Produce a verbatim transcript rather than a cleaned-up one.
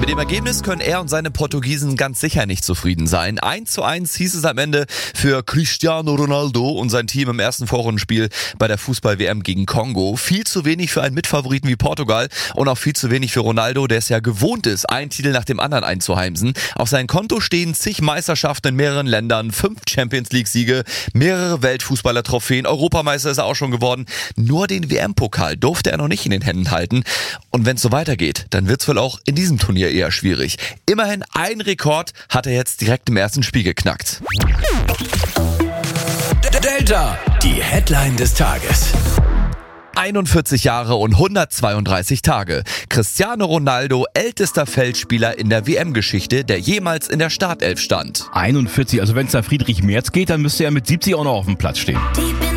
Mit dem Ergebnis können er und seine Portugiesen ganz sicher nicht zufrieden sein. eins zu eins hieß es am Ende für Cristiano Ronaldo und sein Team im ersten Vorrundenspiel bei der Fußball-W M gegen Kongo. Viel zu wenig für einen Mitfavoriten wie Portugal und auch viel zu wenig für Ronaldo, der es ja gewohnt ist, einen Titel nach dem anderen einzuheimsen. Auf seinem Konto stehen zig Meisterschaften in mehreren Ländern, fünf Champions-League-Siege, mehrere Weltfußballer-Trophäen, Europameister ist er auch schon geworden. Nur den W M-Pokal durfte er noch nicht in den Händen halten. Und wenn es so weitergeht, dann wird es wohl auch in diesem Turnier eher schwierig. Immerhin ein Rekord hat er jetzt direkt im ersten Spiel geknackt. Delta, die Headline des Tages. einundvierzig Jahre und hundertzweiunddreißig Tage. Cristiano Ronaldo, ältester Feldspieler in der W M-Geschichte, der jemals in der Startelf stand. einundvierzig, also wenn es da Friedrich Merz geht, dann müsste er mit siebzig auch noch auf dem Platz stehen.